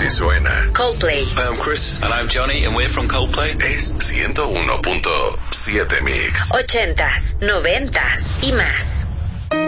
Así suena. Coldplay. Hi, I'm Chris. And I'm Johnny, and we're from Coldplay. Es 101.7 Mix. 80s, 90s y más.